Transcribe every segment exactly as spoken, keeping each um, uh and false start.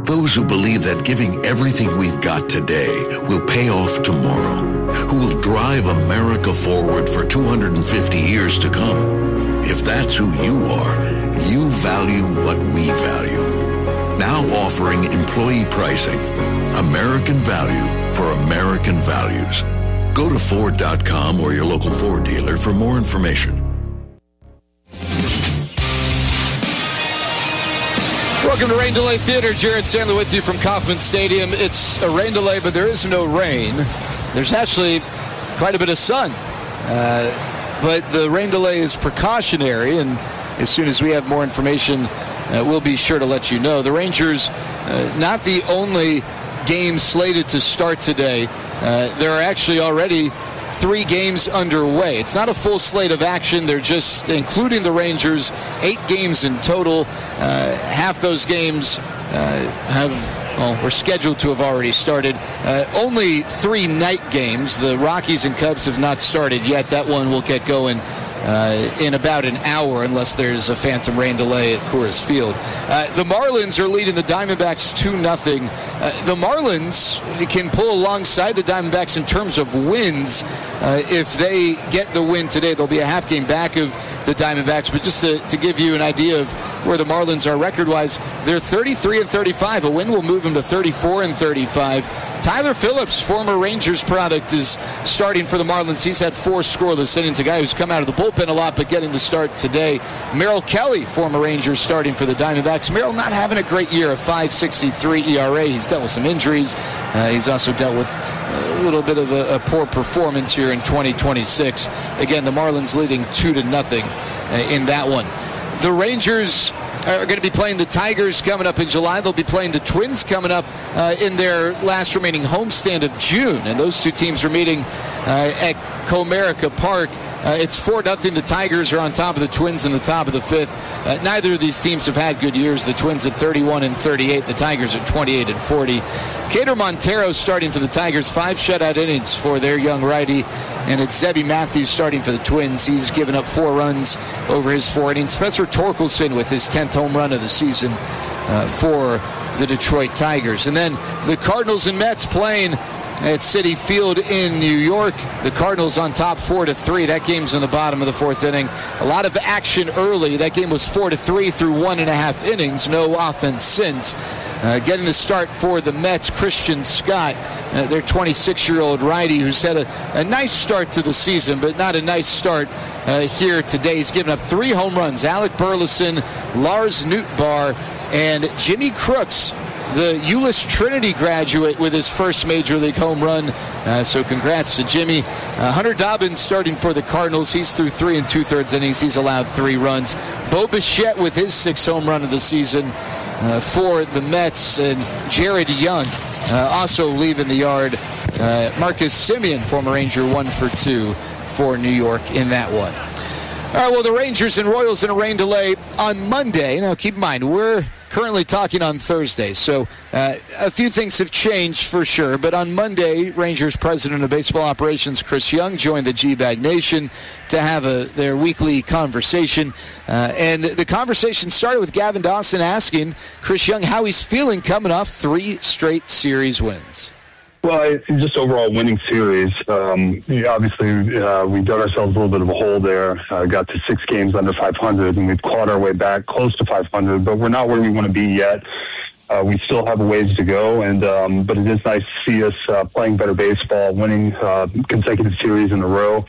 Those who believe that giving everything we've got today will pay off tomorrow, who will drive America forward for two hundred fifty years to come. If that's who you are, you value what we value. Now offering employee pricing. American value for American values. Go to Ford dot com or your local Ford dealer for more information. Welcome to Rain Delay Theater. Jared Sandler with you from Kauffman Stadium. It's a rain delay, but there is no rain. There's actually quite a bit of sun. Uh, but the rain delay is precautionary, and as soon as we have more information, uh, we'll be sure to let you know. The Rangers, uh, not the only game slated to start today. Uh, there are actually already three games underway. It's not a full slate of action. They're just, including the Rangers, eight games in total. Uh, half those games uh, have, well, were scheduled to have already started. Uh, only three night games. The Rockies and Cubs have not started yet. That one will get going Uh, in about an hour, unless there's a phantom rain delay at Coors Field. Uh, the Marlins are leading the Diamondbacks two nothing. Uh, the Marlins can pull alongside the Diamondbacks in terms of wins. Uh, if they get the win today, they'll be a half game back of the Diamondbacks. But just to, to give you an idea of where the Marlins are record-wise, they're thirty-three and thirty-five. A win will move them to thirty-four and thirty-five. Tyler Phillips, former Rangers product, is starting for the Marlins. He's had four scoreless innings, a guy who's come out of the bullpen a lot, but getting the start today. Merrill Kelly, former Rangers, starting for the Diamondbacks. Merrill not having a great year, a five sixty-three E R A. He's dealt with some injuries. Uh, he's also dealt with a little bit of a, a poor performance here in twenty twenty-six. Again, the Marlins leading two to nothing uh, in that one. The Rangers are going to be playing the Tigers coming up in July. They'll be playing the Twins coming up uh, in their last remaining homestand of June. And those two teams are meeting uh, at Comerica Park. Uh, it's four nothing. The Tigers are on top of the Twins in the top of the fifth. Uh, neither of these teams have had good years. The Twins at thirty-one and thirty-eight. The Tigers at twenty-eight and forty. Kader Montero starting for the Tigers. Five shutout innings for their young righty. And it's Zebby Matthews starting for the Twins. He's given up four runs over his four innings. Spencer Torkelson with his tenth home run of the season uh, for the Detroit Tigers. And then the Cardinals and Mets playing at Citi Field in New York. The Cardinals on top four to three. That game's in the bottom of the fourth inning. A lot of action early. That game was four to three through one and a half innings. No offense since. Uh, getting the start for the Mets, Christian Scott, uh, their twenty-six-year-old righty who's had a, a nice start to the season, but not a nice start uh, here today. He's given up three home runs. Alec Burleson, Lars Nootbaar, and Jimmy Crooks, the Euless Trinity graduate, with his first Major League home run. Uh, so congrats to Jimmy. Uh, Hunter Dobbins starting for the Cardinals. He's through three and two-thirds innings. He's allowed three runs. Bo Bichette with his sixth home run of the season uh, for the Mets. And Jared Young uh, also leaving the yard. Uh, Marcus Semien, former Ranger, one for two for New York in that one. All right, well, the Rangers and Royals in a rain delay on Monday. Now, keep in mind, we're currently talking on Thursday, so uh, a few things have changed for sure. But on Monday, Rangers President of Baseball Operations Chris Young joined the G-Bag Nation to have a, their weekly conversation. Uh, and the conversation started with Gavin Dawson asking Chris Young how he's feeling coming off three straight series wins. Well, it's just overall winning series. Um, obviously, uh, we dug ourselves a little bit of a hole there, uh, got to six games under five hundred, and we've clawed our way back close to five hundred, but we're not where we want to be yet. Uh, we still have a ways to go, and um, but it is nice to see us uh, playing better baseball, winning uh, consecutive series in a row.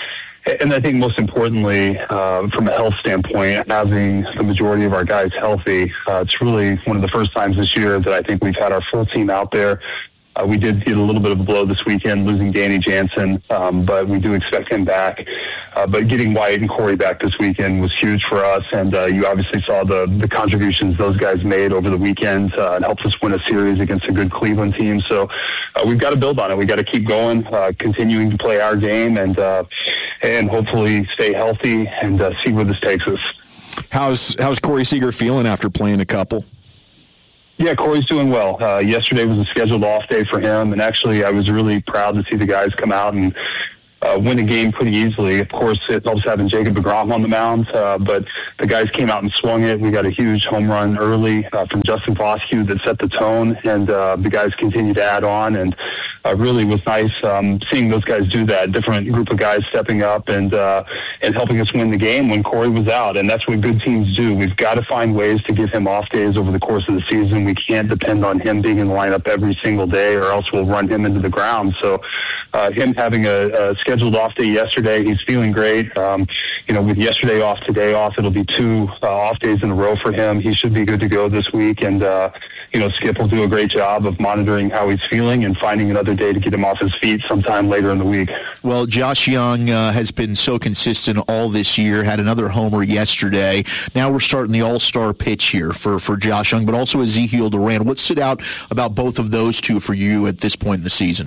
And I think most importantly, uh, from a health standpoint, having the majority of our guys healthy, uh, it's really one of the first times this year that I think we've had our full team out there. Uh, we did get a little bit of a blow this weekend, losing Danny Jansen, um, but we do expect him back. Uh, but getting Wyatt and Corey back this weekend was huge for us, and uh, you obviously saw the, the contributions those guys made over the weekend. Uh, it helped us win a series against a good Cleveland team. So uh, we've got to build on it. We've got to keep going, uh, continuing to play our game, and uh, and hopefully stay healthy and uh, see where this takes us. How's how's Corey Seager feeling after playing a couple? Yeah, Corey's doing well. Uh, yesterday was a scheduled off day for him, and actually I was really proud to see the guys come out and uh, win a game pretty easily. Of course, it helps having Jacob deGrom on the mound, uh, but the guys came out and swung it. We got a huge home run early uh, from Justin Foscue that set the tone, and uh, the guys continued to add on, and uh, really was nice um, seeing those guys do that. Different group of guys stepping up and uh, and helping us win the game when Corey was out, and that's what good teams do. We've got to find ways to give him off days over the course of the season. We can't depend on him being in the lineup every single day, or else we'll run him into the ground. So uh, him having a, a scheduled off day yesterday, he's feeling great. Um, you know, with yesterday off, today off, it'll be two uh, off days in a row for him. He should be good to go this week, and uh, you know, Skip will do a great job of monitoring how he's feeling and finding another day to get him off his feet sometime later in the week. Well, Josh Young uh, has been so consistent all this year, had another homer yesterday. Now we're starting the all-star pitch here for, for Josh Young, but also Ezekiel Duran. What stood out about both of those two for you at this point in the season?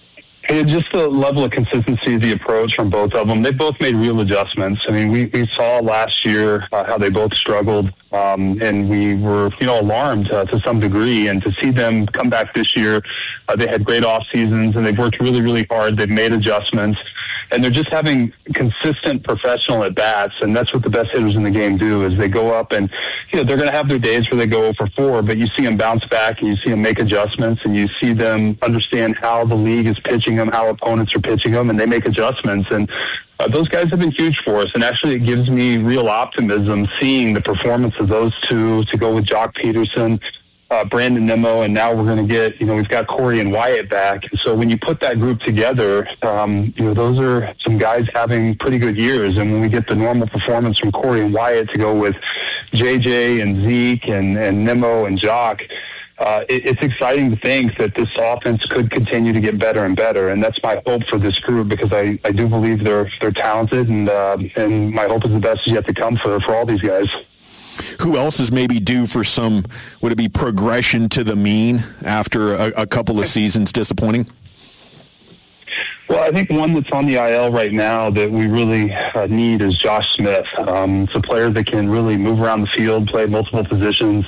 And just the level of consistency of the approach from both of them. They both made real adjustments. I mean, we, we saw last year uh, how they both struggled, um, and we were, you know, alarmed uh, to some degree. And to see them come back this year, uh, they had great off seasons, and they've worked really, really hard. They've made adjustments, and they're just having consistent professional at-bats, and that's what the best hitters in the game do, is they go up and, you know, they're going to have their days where they go oh for four, but you see them bounce back, and you see them make adjustments, and you see them understand how the league is pitching them, how opponents are pitching them, and they make adjustments. And uh, those guys have been huge for us, and actually it gives me real optimism seeing the performance of those two, to go with Jock Peterson, Uh, Brandon Nimmo, and now we're going to get, you know, we've got Corey and Wyatt back. So when you put that group together, um, you know, those are some guys having pretty good years. And when we get the normal performance from Corey and Wyatt to go with J J and Zeke and, and Nimmo and Jock, uh, it, it's exciting to think that this offense could continue to get better and better. And that's my hope for this group, because I, I do believe they're they're talented, and uh, and my hope is the best is yet to come for, for all these guys. Who else is maybe due for some, would it be progression to the mean after a, a couple of seasons disappointing? Well, I think one that's on the I L right now that we really uh, need is Josh Smith. Um, it's a player that can really move around the field, play multiple positions.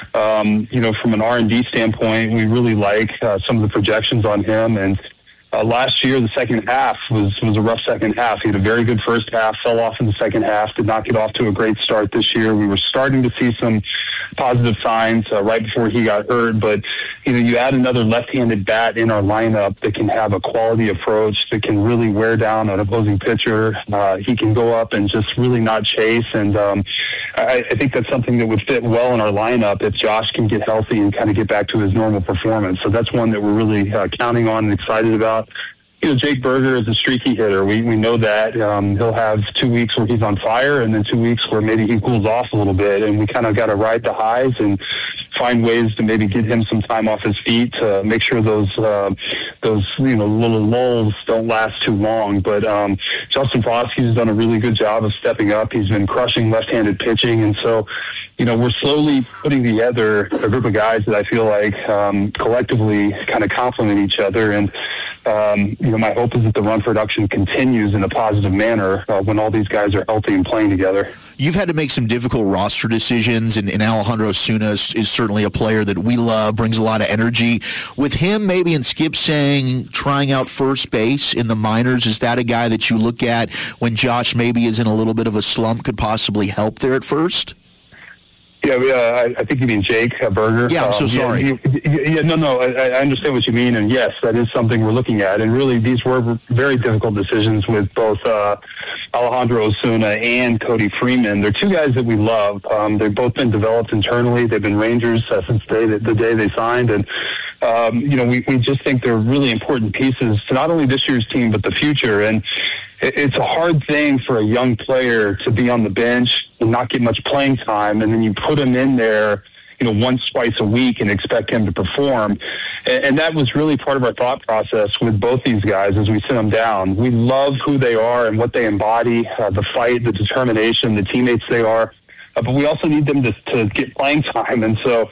Um, you know, from an R and D standpoint, we really like uh, some of the projections on him. And Uh, last year, the second half was, was a rough second half. He had a very good first half, fell off in the second half, did not get off to a great start this year. We were starting to see some positive signs uh, right before he got hurt, but you know, you add another left-handed bat in our lineup that can have a quality approach, that can really wear down an opposing pitcher. Uh, he can go up and just really not chase, and um, I, I think that's something that would fit well in our lineup if Josh can get healthy and kind of get back to his normal performance. So that's one that we're really uh, counting on and excited about. You know, Jake Berger is a streaky hitter. We we know that. Um, he'll have two weeks where he's on fire, and then two weeks where maybe he cools off a little bit, and we kind of got to ride the highs and find ways to maybe get him some time off his feet to make sure those uh, those you know little lulls don't last too long. But um, Justin Foscue has done a really good job of stepping up. He's been crushing left-handed pitching, and so you know we're slowly putting together a group of guys that I feel like um, collectively kind of complement each other. And um, you know my hope is that the run production continues in a positive manner uh, when all these guys are healthy and playing together. You've had to make some difficult roster decisions, and, and Alejandro Osuna is, is certainly a player that we love, brings a lot of energy. With him maybe and Skip saying trying out first base in the minors, is that a guy that you look at when Josh maybe is in a little bit of a slump, could possibly help there at first? Yeah, yeah, I, I think you mean Jake uh, Berger. Yeah, I'm so um, sorry. Yeah, yeah, yeah, no, no, I, I understand what you mean, and yes, that is something we're looking at. And really, these were very difficult decisions with both uh, Alejandro Osuna and Cody Freeman. They're two guys that we love. Um, they've both been developed internally. They've been Rangers uh, since they, the day they signed, and um, you know, we, we just think they're really important pieces to not only this year's team but the future. And it's a hard thing for a young player to be on the bench and not get much playing time, and then you put him in there, you know, once, twice a week and expect him to perform. And, and that was really part of our thought process with both these guys as we sit them down. We love who they are and what they embody, uh, the fight, the determination, the teammates they are. Uh, but we also need them to, to get playing time. And so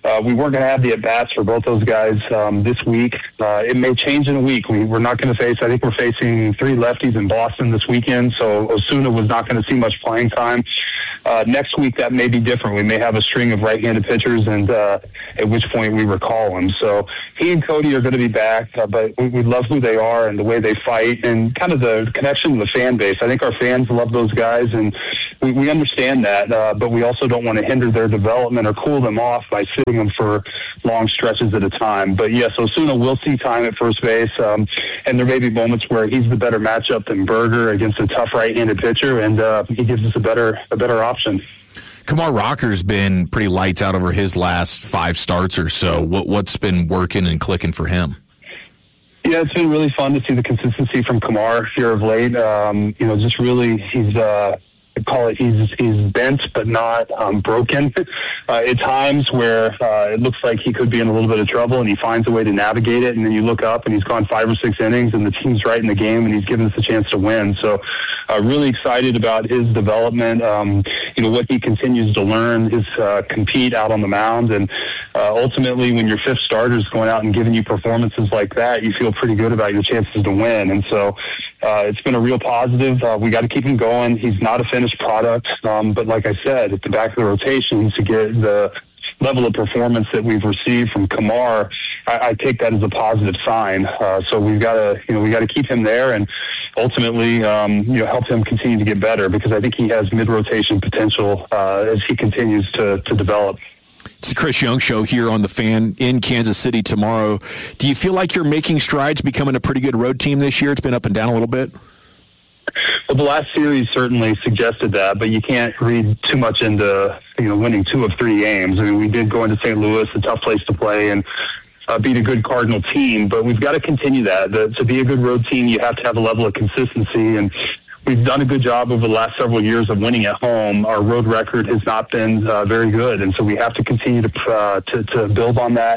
uh, we weren't going to have the at-bats for both those guys um, this week. Uh, it may change in a week. We, we're not going to face, I think we're facing three lefties in Boston this weekend, so Osuna was not going to see much playing time. Uh, next week, that may be different. We may have a string of right-handed pitchers, and uh, at which point we recall him. So he and Cody are going to be back, uh, but we, we love who they are and the way they fight and kind of the connection to the fan base. I think our fans love those guys, and we, we understand that, uh, but we also don't want to hinder their development or cool them off by sitting them for long stretches at a time. But yes, Osuna will see time at first base, um, and there may be moments where he's the better matchup than Berger against a tough right-handed pitcher, and uh, he gives us a better a better option. Kumar Rocker's been pretty lights out over his last five starts or so. What, what's been working and clicking for him? Yeah, it's been really fun to see the consistency from Kumar here of late. Um, you know, just really, he's, uh, I call it, he's, he's bent but not um, broken. Uh, at times where uh, it looks like he could be in a little bit of trouble, and he finds a way to navigate it, and then you look up and he's gone five or six innings and the team's right in the game and he's given us a chance to win. So uh, really excited about his development, um, you know, what he continues to learn, his uh, compete out on the mound. And uh, ultimately, when your fifth starter is going out and giving you performances like that, you feel pretty good about your chances to win. And so uh, it's been a real positive. Uh, we got to keep him going. He's not a finished product, um, but like I said, at the back of the rotation, to get the level of performance that we've received from Kumar, I, I take that as a positive sign. Uh, so we've got to, you know, we got to keep him there and ultimately, um, you know, help him continue to get better, because I think he has mid-rotation potential uh, as he continues to, to develop. It's the Chris Young Show here on The Fan in Kansas City tomorrow. Do you feel like you're making strides, becoming a pretty good road team this year? It's been up and down a little bit. Well, the last series certainly suggested that, but you can't read too much into, you know, winning two of three games. I mean, we did go into Saint Louis, a tough place to play, and uh, beat a good Cardinal team, but we've got to continue that. The, to be a good road team, you have to have a level of consistency, and we've done a good job over the last several years of winning at home. Our road record has not been uh, very good, and so we have to continue to uh, to, to build on that.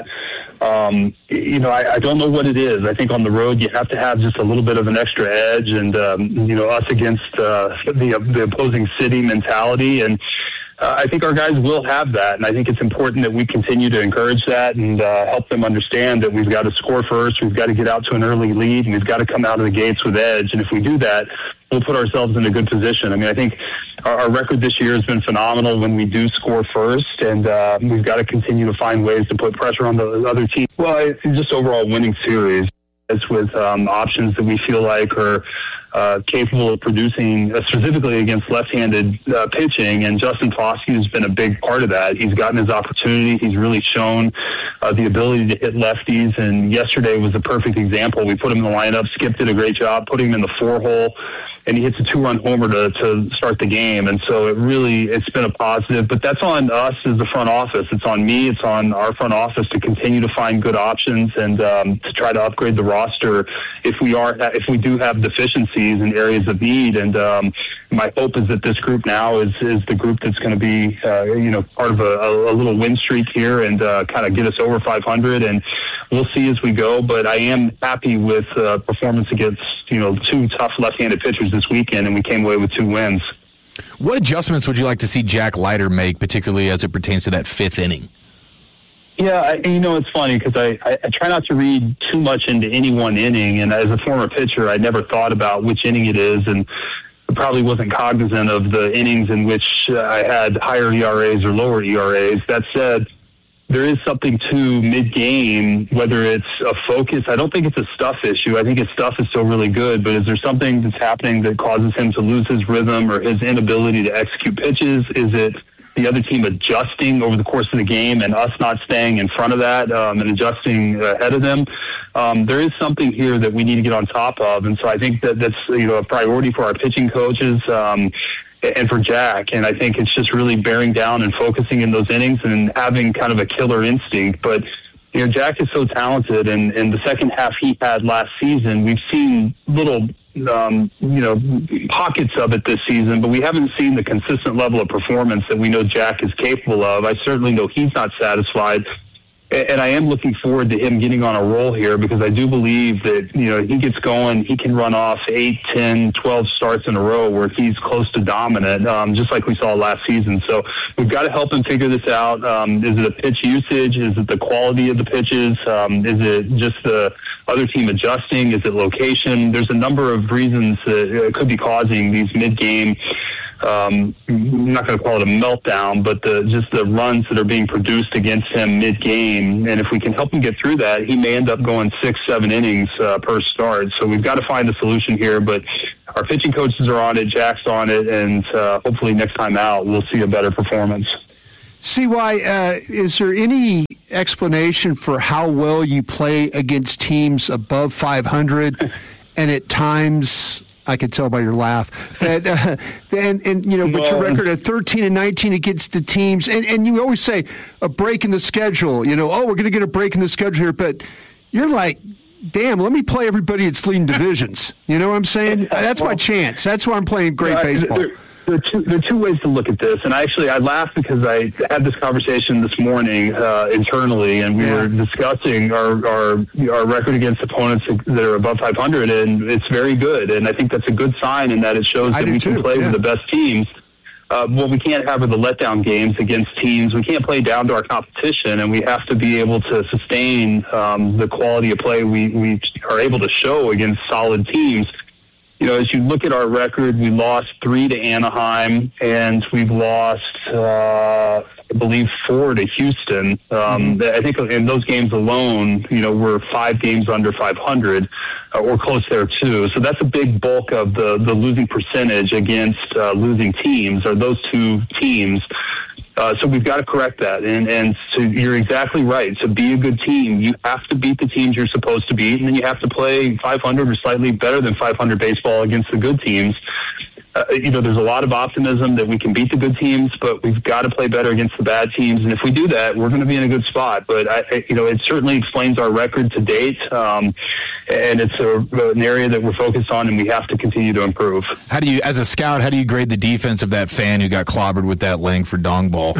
Um, you know, I, I don't know what it is. I think on the road you have to have just a little bit of an extra edge, and um, you know, us against uh, the the opposing city mentality, and uh, I think our guys will have that. And I think it's important that we continue to encourage that and uh, help them understand that we've got to score first, we've got to get out to an early lead, and we've got to come out of the gates with edge. And if we do that, we'll put ourselves in a good position. I mean, I think our, our record this year has been phenomenal when we do score first, and uh, we've got to continue to find ways to put pressure on the other team. Well, it's just overall winning series. It's with um, options that we feel like are uh, capable of producing, uh, specifically against left-handed uh, pitching, and Justin Foskey has been a big part of that. He's gotten his opportunity. He's really shown uh, the ability to hit lefties, and yesterday was a perfect example. We put him in the lineup. Skip did a great job putting him in the four-hole, and he hits a two-run homer to, to start the game. And so it really, it's been a positive. But that's on us as the front office. It's on me. It's on our front office to continue to find good options and um, to try to upgrade the roster if we are, if we do have deficiencies in areas of need. And um, my hope is that this group now is, is the group that's going to be, uh, you know, part of a, a, a little win streak here and uh, kind of get us over five hundred. And we'll see as we go. But I am happy with uh, performance against, you know, two tough left-handed pitchers this weekend, and we came away with two wins. What adjustments would you like to see Jack Leiter make, particularly as it pertains to that fifth inning? Yeah, I, you know, it's funny because I, I, I try not to read too much into any one inning, and as a former pitcher, I never thought about which inning it is, and probably wasn't cognizant of the innings in which uh, I had higher E R As or lower E R As. That said, there is something to mid-game, whether it's a focus. I don't think it's a stuff issue. I think his stuff is still really good, but is there something that's happening that causes him to lose his rhythm or his inability to execute pitches? Is it the other team adjusting over the course of the game and us not staying in front of that um, and adjusting ahead of them? Um, there is something here that we need to get on top of, and so I think that that's, you know, a priority for our pitching coaches um, and for Jack. And I think it's just really bearing down and focusing in those innings and having kind of a killer instinct. But you know, Jack is so talented, and in the second half he had last season, we've seen little Um, you know, pockets of it this season, but we haven't seen the consistent level of performance that we know Jack is capable of. I certainly know he's not satisfied. And I am looking forward to him getting on a roll here because I do believe that, you know, he gets going, he can run off eight, ten, twelve starts in a row where he's close to dominant, um, just like we saw last season. So we've got to help him figure this out. Um, is it a pitch usage? Is it the quality of the pitches? Um, is it just the other team adjusting? Is it location? There's a number of reasons that could be causing these mid-game Um, I'm not going to call it a meltdown, but the, just the runs that are being produced against him mid-game. And if we can help him get through that, he may end up going six, seven innings uh, per start. So we've got to find a solution here. But our pitching coaches are on it, Jack's on it, and uh, hopefully next time out we'll see a better performance. C Y, uh, is there any explanation for how well you play against teams above five hundred and at times – I could tell by your laugh that, uh, and, and, you know, but your record at thirteen and nineteen against the teams. And, and you always say a break in the schedule, you know, oh, we're going to get a break in the schedule here. But you're like, damn, let me play everybody that's leading divisions. You know what I'm saying? That's my chance. That's why I'm playing great yeah, baseball. There, there, are two, there are two ways to look at this. And actually, I laughed because I had this conversation this morning uh, internally, and we yeah. were discussing our, our our record against opponents that are above five hundred, and it's very good. And I think that's a good sign in that it shows I that we too. can play yeah. with the best teams. Uh, what we can't have are the letdown games against teams. We can't play down to our competition, and we have to be able to sustain um, the quality of play we, we are able to show against solid teams. You know, as you look at our record, we lost three to Anaheim, and we've lost, uh, I believe, four to Houston. Um, mm-hmm. I think in those games alone, you know, we're five games under five hundred, uh, or close there too. So that's a big bulk of the, the losing percentage against uh, losing teams, are those two teams. Uh, so we've got to correct that. And, and so you're exactly right. To be a good team, you have to beat the teams you're supposed to beat, and then you have to play five hundred or slightly better than five hundred baseball against the good teams. Uh, you know, there's a lot of optimism that we can beat the good teams, but we've got to play better against the bad teams. And if we do that, we're going to be in a good spot. But, I, I, you know, it certainly explains our record to date. Um, and it's a, an area that we're focused on, and we have to continue to improve. How do you, as a scout, how do you grade the defense of that fan who got clobbered with that Langford dong ball?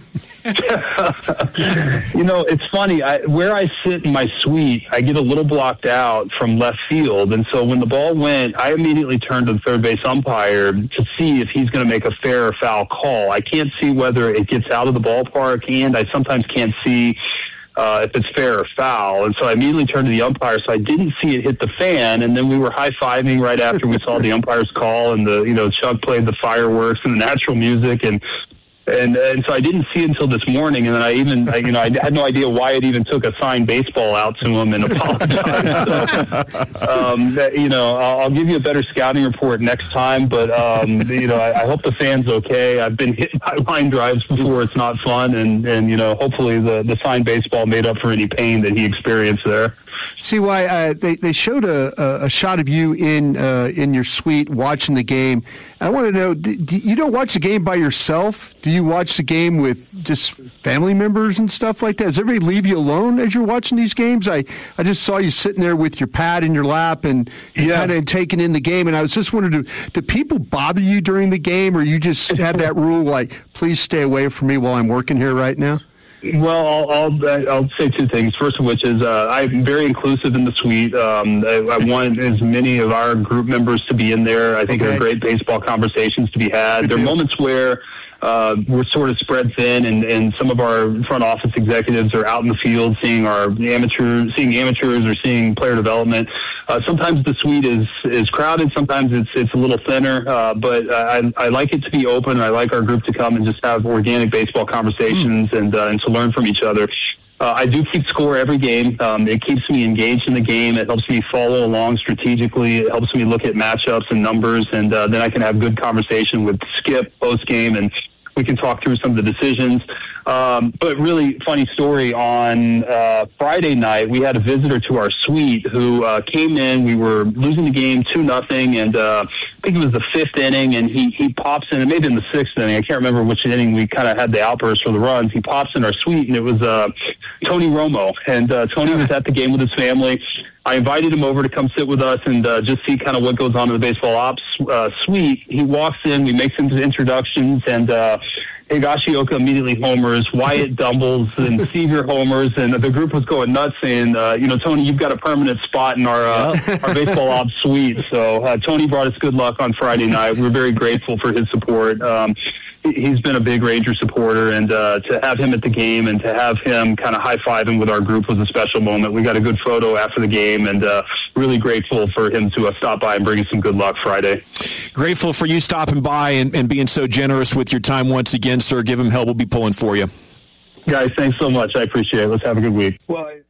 You know, it's funny. I, where I sit in my suite, I get a little blocked out from left field. And so when the ball went, I immediately turned to the third base umpire to see if he's going to make a fair or foul call. I can't see whether it gets out of the ballpark, and I sometimes can't see uh, if it's fair or foul. And so I immediately turned to the umpire, so I didn't see it hit the fan. And then we were high-fiving right after we saw the umpire's call, and the, you know, Chuck played the fireworks and the natural music, and And and so I didn't see it until this morning, and then I even, I, you know, I had no idea why it even took a signed baseball out to him and apologized. So, um, that, you know, I'll, I'll give you a better scouting report next time, but, um, you know, I, I hope the fan's okay. I've been hit by line drives before. It's not fun, and, and you know, hopefully the, the signed baseball made up for any pain that he experienced there. C Y, uh, they they showed a, a shot of you in uh, in your suite watching the game. I want to know, do, do you don't watch the game by yourself? Do you watch the game with just family members and stuff like that? Does everybody leave you alone as you're watching these games? I, I just saw you sitting there with your pad in your lap and yeah. kind of taking in the game, and I was just wondering, do, do people bother you during the game, or you just have that rule like, please stay away from me while I'm working here right now? Well, I'll, I'll I'll say two things. First of which is uh, I'm very inclusive in the suite. Um, I, I want as many of our group members to be in there. I think okay. there are great baseball conversations to be had. Good there are deal. moments where uh, we're sort of spread thin, and, and some of our front office executives are out in the field seeing our amateurs, seeing amateurs, or seeing player development. Uh, sometimes the suite is, is crowded. Sometimes it's it's a little thinner. Uh, but I, I like it to be open. I like our group to come and just have organic baseball conversations mm. and uh, and to learn from each other. Uh, I do keep score every game. Um, it keeps me engaged in the game. It helps me follow along strategically. It helps me look at matchups and numbers, and uh, then I can have good conversation with Skip post game, and we can talk through some of the decisions. Um, but really funny story, on uh, Friday night, we had a visitor to our suite who uh, came in. We were losing the game two nothing, and uh, I think it was the fifth inning, and he, he pops in, and maybe in the sixth inning, I can't remember which inning we kind of had the outburst for the runs. He pops in our suite, and it was uh, Tony Romo. And uh, Tony was at the game with his family. I invited him over to come sit with us and uh, just see kind of what goes on in the baseball ops uh, suite. He walks in, we make some introductions, and uh, Higashioka immediately homers, Wyatt doubles, and Seaver homers, and the group was going nuts saying, uh, you know, Tony, you've got a permanent spot in our uh, our baseball ops suite. So uh, Tony brought us good luck on Friday night. We're very grateful for his support. Um, he's been a big Ranger supporter, and uh, to have him at the game and to have him kind of high-fiving with our group was a special moment. We got a good photo after the game, and uh, really grateful for him to uh, stop by and bring us some good luck Friday. Grateful for you stopping by and, and being so generous with your time once again, sir. Give him hell. We'll be pulling for you. Guys, thanks so much. I appreciate it. Let's have a good week. Well, I-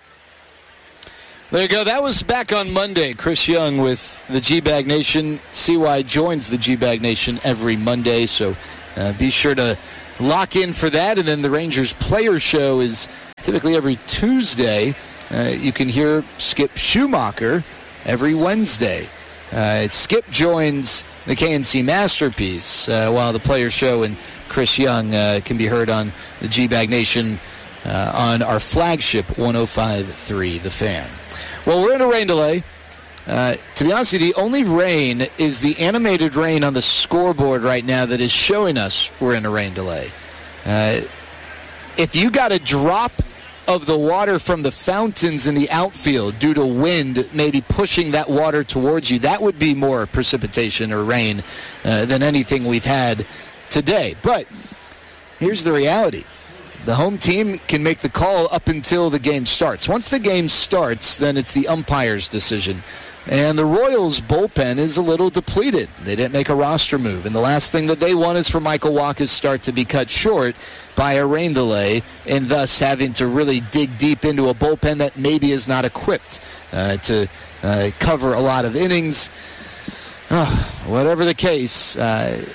There you go. That was back on Monday. Chris Young with the G-Bag Nation. C Y joins the G-Bag Nation every Monday, so uh, be sure to lock in for that. And then the Rangers Player Show is typically every Tuesday. Uh, you can hear Skip Schumacher every Wednesday. Uh, Skip joins the K N C Masterpiece, uh, while the Player Show and Chris Young uh, can be heard on the G-Bag Nation uh, on our flagship one oh five point three The Fan. Well, we're in a rain delay. Uh, to be honest with you, the only rain is the animated rain on the scoreboard right now that is showing us we're in a rain delay. Uh, if you got a drop of the water from the fountains in the outfield due to wind maybe pushing that water towards you, that would be more precipitation or rain uh, than anything we've had today. But here's the reality. The home team can make the call up until the game starts. Once the game starts, then it's the umpire's decision. And the Royals' bullpen is a little depleted. They didn't make a roster move. And the last thing that they want is for Michael Wacha's start to be cut short by a rain delay, and thus having to really dig deep into a bullpen that maybe is not equipped uh, to uh, cover a lot of innings. Oh, whatever the case, uh,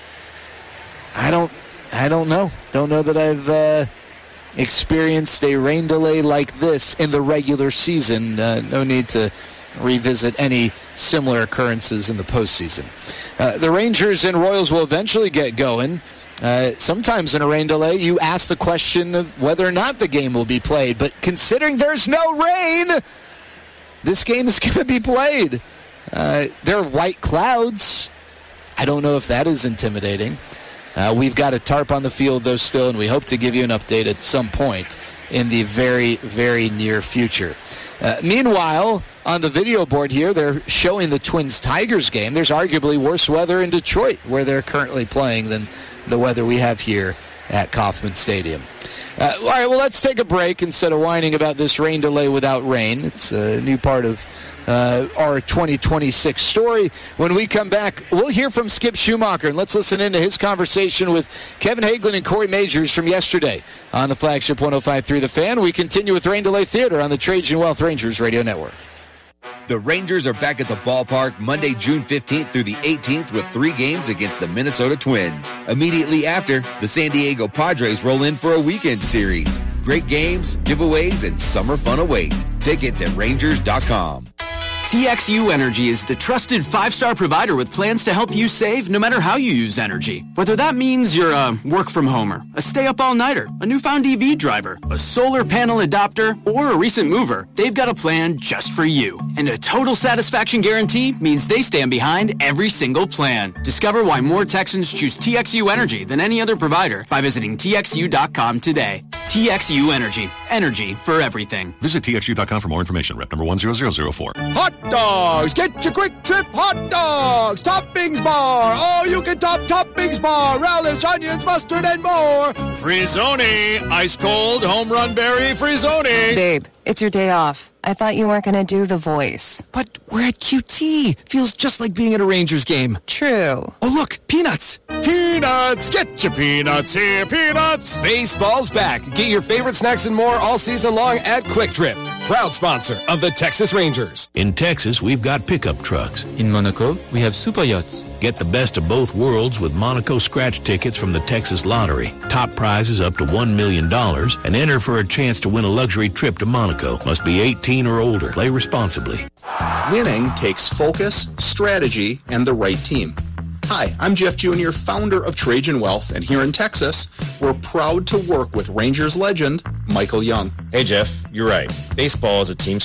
I don't I don't know. Don't know that I've uh, experienced a rain delay like this in the regular season. Uh, no need to revisit any similar occurrences in the postseason. Uh, the Rangers and Royals will eventually get going. Uh, sometimes in a rain delay, you ask the question of whether or not the game will be played. But considering there's no rain, this game is going to be played. Uh, there are white clouds. I don't know if that is intimidating. Uh, we've got a tarp on the field, though, still, and we hope to give you an update at some point in the very, very near future. Uh, meanwhile, on the video board here, they're showing the Twins-Tigers game. There's arguably worse weather in Detroit, where they're currently playing, than the weather we have here at Kauffman Stadium. Uh, all right, well, let's take a break instead of whining about this rain delay without rain. It's a new part of uh, our twenty twenty-six story. When we come back, we'll hear from Skip Schumacher, and let's listen into his conversation with Kevin Hagelin and Corey Majors from yesterday on the flagship one oh five point three The Fan. We continue with Rain Delay Theater on the Trajan Wealth Rangers Radio Network. The Rangers are back at the ballpark Monday, June fifteenth through the eighteenth with three games against the Minnesota Twins. Immediately after, the San Diego Padres roll in for a weekend series. Great games, giveaways, and summer fun await. Tickets at Rangers dot com. T X U Energy is the trusted five-star provider with plans to help you save no matter how you use energy. Whether that means you're a work-from-homer, a stay-up-all-nighter, a newfound E V driver, a solar panel adopter, or a recent mover, they've got a plan just for you. And a total satisfaction guarantee means they stand behind every single plan. Discover why more Texans choose T X U Energy than any other provider by visiting T X U dot com today. T X U Energy. Energy for everything. Visit T X U dot com for more information. Rep number one zero zero zero four. Hot dogs! Get your Quick Trip hot dogs! Toppings bar! All you can top toppings bar! Relish, onions, mustard, and more! Frizzoni! Ice cold home run berry Frizzoni! Babe, it's your day off. I thought you weren't going to do the voice. But we're at Q T. Feels just like being at a Rangers game. True. Oh, look, peanuts. Peanuts. Get your peanuts here, peanuts. Baseball's back. Get your favorite snacks and more all season long at Quick Trip. Proud sponsor of the Texas Rangers. In Texas, we've got pickup trucks. In Monaco, we have super yachts. Get the best of both worlds with Monaco scratch tickets from the Texas Lottery. Top prizes up to one million dollars and enter for a chance to win a luxury trip to Monaco. Must be eighteen or older. Play responsibly. Winning takes focus, strategy, and the right team. Hi, I'm Jeff Junior, founder of Trajan Wealth, and here in Texas, we're proud to work with Rangers legend Michael Young. Hey, Jeff, you're right. Baseball is a team sport.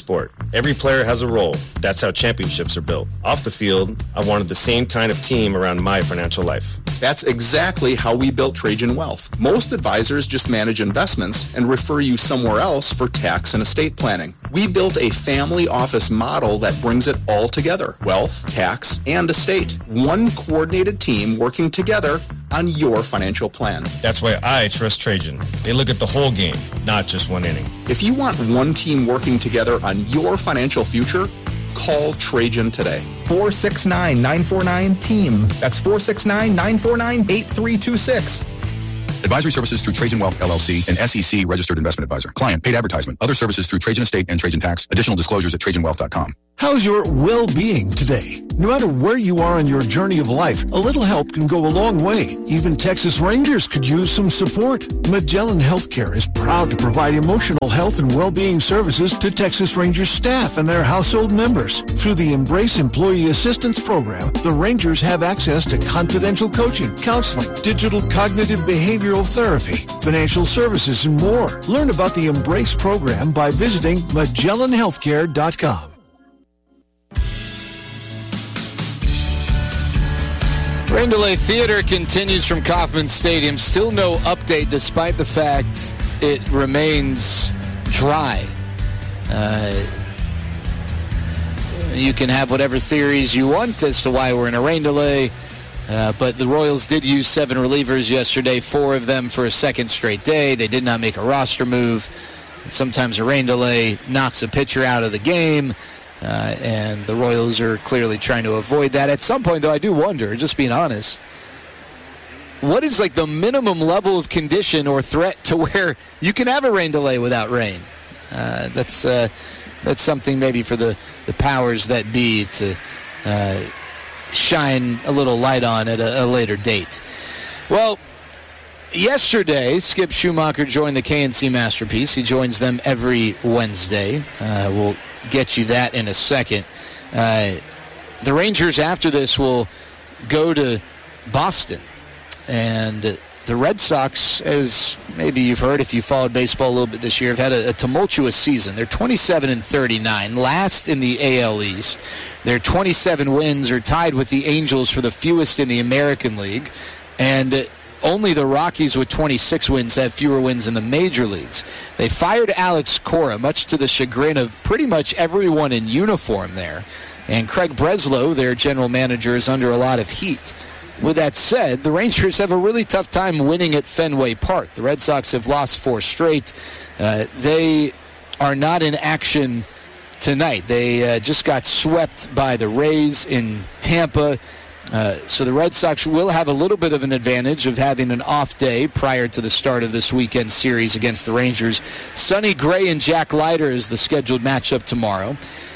Every player has a role. That's how championships are built. Off the field, I wanted the same kind of team around my financial life. That's exactly how we built Trajan Wealth. Most advisors just manage investments and refer you somewhere else for tax and estate planning. We built a family office model that brings it all together. Wealth, tax, and estate. One coordinated team working together on your financial plan. That's why I trust Trajan. They look at the whole game, not just one inning. If you want one team working together on your financial future, call Trajan today. four six nine, nine four nine, team. That's four six nine, nine four nine, eight three two six. Advisory services through Trajan Wealth, L L C, and S E C registered investment advisor. Client paid advertisement. Other services through Trajan Estate and Trajan Tax. Additional disclosures at trajan wealth dot com. How's your well-being today? No matter where you are on your journey of life, a little help can go a long way. Even Texas Rangers could use some support. Magellan Healthcare is proud to provide emotional health and well-being services to Texas Rangers staff and their household members. Through the Embrace Employee Assistance Program, the Rangers have access to confidential coaching, counseling, digital cognitive behavioral therapy, financial services, and more. Learn about the Embrace program by visiting magellan healthcare dot com. Rain Delay Theater continues from Kauffman Stadium. Still no update despite the fact it remains dry. Uh, you can have whatever theories you want as to why we're in a rain delay, uh, but the Royals did use seven relievers yesterday, four of them for a second straight day. They did not make a roster move. Sometimes a rain delay knocks a pitcher out of the game. Uh, and the Royals are clearly trying to avoid that. At some point, though, I do wonder, just being honest, what is like the minimum level of condition or threat to where you can have a rain delay without rain? Uh, that's uh, that's something maybe for the, the powers that be to uh, shine a little light on at a, a later date. Well, yesterday, Skip Schumacher joined the K N C Masterpiece. He joins them every Wednesday. Uh, we'll get you that in a second. Uh, the Rangers, after this, will go to Boston. And the Red Sox, as maybe you've heard if you followed baseball a little bit this year, have had a, a tumultuous season. They're twenty-seven and thirty-nine, last in the A L East. Their twenty-seven wins are tied with the Angels for the fewest in the American League. And only the Rockies with twenty-six wins have fewer wins in the major leagues. They fired Alex Cora, much to the chagrin of pretty much everyone in uniform there. And Craig Breslow, their general manager, is under a lot of heat. With that said, the Rangers have a really tough time winning at Fenway Park. The Red Sox have lost four straight. Uh, they are not in action tonight. They uh, just got swept by the Rays in Tampa. Uh, so the Red Sox will have a little bit of an advantage of having an off day prior to the start of this weekend series against the Rangers. Sonny Gray and Jack Leiter is the scheduled matchup tomorrow.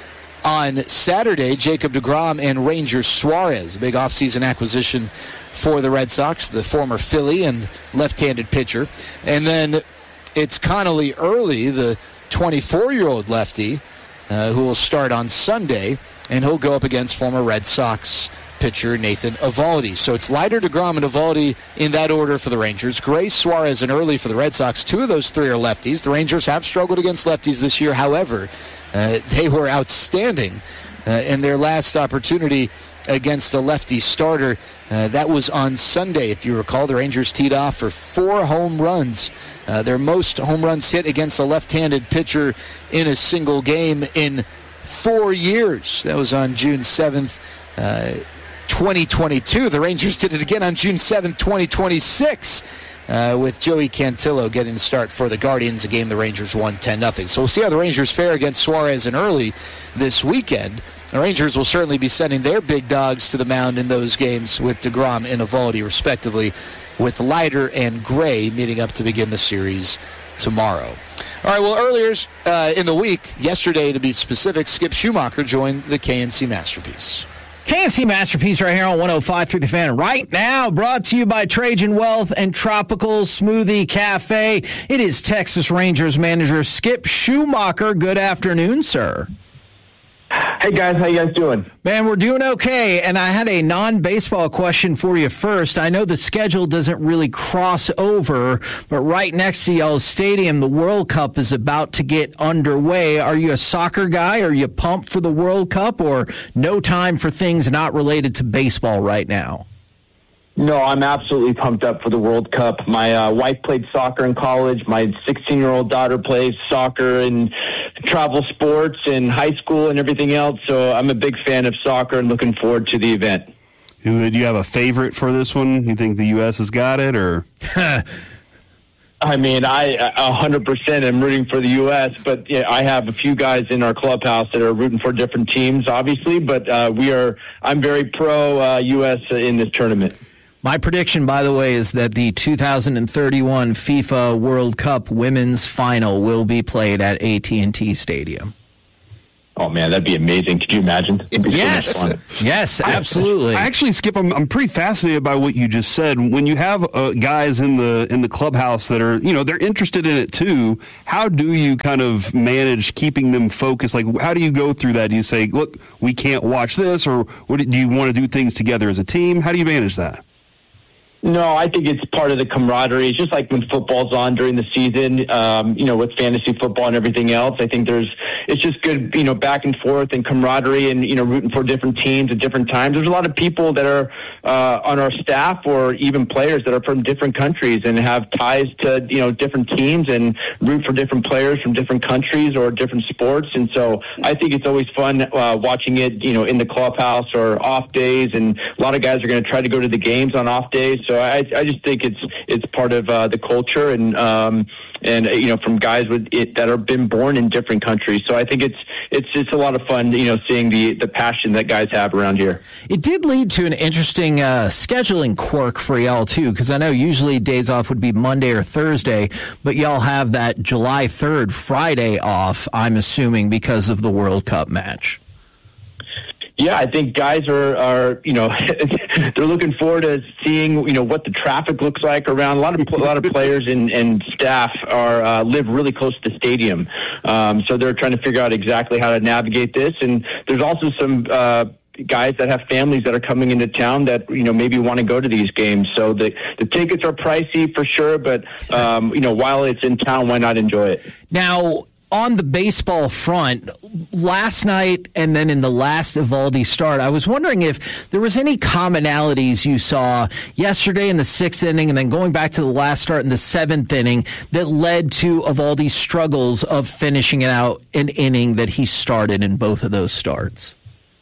On Saturday, Jacob deGrom and Ranger Suarez, a big offseason acquisition for the Red Sox, the former Philly and left-handed pitcher. And then it's Connolly Early, the twenty-four-year-old lefty, uh, who will start on Sunday, and he'll go up against former Red Sox pitcher Nathan Eovaldi. So it's Leiter, deGrom, and Eovaldi in that order for the Rangers. Gray, Suarez, and Early for the Red Sox. Two of those three are lefties. The Rangers have struggled against lefties this year. However, uh, they were outstanding uh, in their last opportunity against a lefty starter. Uh, that was on Sunday, if you recall. The Rangers teed off for four home runs. Uh, their most home runs hit against a left-handed pitcher in a single game in four years. That was on June seventh. Uh, twenty twenty-two. The Rangers did it again on June seventh, twenty twenty-six, uh, with Joey Cantillo getting the start for the Guardians, a game the Rangers won ten nothing. So we'll see how the Rangers fare against Suarez and Early this weekend. The Rangers will certainly be sending their big dogs to the mound in those games with deGrom and Eovaldi, respectively, with Leiter and Gray meeting up to begin the series tomorrow. All right, well, earlier uh, in the week, yesterday to be specific, Skip Schumacher joined the K N C Masterpiece. K N C Masterpiece right here on one oh five through the Fan. Right now, brought to you by Trajan Wealth and Tropical Smoothie Cafe. It is Texas Rangers manager Skip Schumacher. Good afternoon, sir. Hey guys, how you guys doing? Man, we're doing okay. And I had a non-baseball question for you first. I know the schedule doesn't really cross over, but right next to y'all's stadium, the World Cup is about to get underway. Are you a soccer guy? Are you pumped for the World Cup, or no time for things not related to baseball right now? No, I'm absolutely pumped up for the World Cup. My uh, wife played soccer in college. My sixteen-year-old daughter plays soccer in travel sports in high school and everything else. So I'm a big fan of soccer and looking forward to the event. Do you have a favorite for this one? You think the U S has got it, or? I mean, I one hundred percent am rooting for the U S, but yeah, I have a few guys in our clubhouse that are rooting for different teams, obviously. But uh, we are. I'm very pro uh, U S in this tournament. My prediction, by the way, is that the two thousand thirty-one FIFA World Cup Women's Final will be played at A T and T Stadium. Oh, man, that'd be amazing. Could you imagine? It'd be yes. So much fun. Yes, absolutely. I, I actually, Skip, I'm, I'm pretty fascinated by what you just said. When you have uh, guys in the in the clubhouse that are, you know, they're interested in it too, how do you kind of manage keeping them focused? Like, how do you go through that? Do you say, look, we can't watch this, or what, do you want to do things together as a team? How do you manage that? No, I think it's part of the camaraderie. It's just like when football's on during the season, um, you know, with fantasy football and everything else. I think there's, it's just good, you know, back and forth and camaraderie and, you know, rooting for different teams at different times. There's a lot of people that are uh, on our staff or even players that are from different countries and have ties to, you know, different teams and root for different players from different countries or different sports. And so I think it's always fun uh, watching it, you know, in the clubhouse or off days. And a lot of guys are going to try to go to the games on off days. So I, I just think it's it's part of uh, the culture, and um, and you know, from guys with it that have been born in different countries. So I think it's it's it's a lot of fun, you know, seeing the the passion that guys have around here. It did lead to an interesting uh, scheduling quirk for y'all too, because I know usually days off would be Monday or Thursday, but y'all have that July third Friday off. I'm assuming because of the World Cup match. Yeah, I think guys are, are you know, they're looking forward to seeing, you know, what the traffic looks like around. A lot of a lot of players and, and staff are uh, live really close to the stadium, um, so they're trying to figure out exactly how to navigate this. And there's also some uh, guys that have families that are coming into town that, you know, maybe want to go to these games. So the the tickets are pricey for sure, but um, you know, while it's in town, why not enjoy it? Now, on the baseball front, last night and then in the last Eovaldi start, I was wondering if there was any commonalities you saw yesterday in the sixth inning and then going back to the last start in the seventh inning that led to Eovaldi's struggles of finishing out an inning that he started in both of those starts.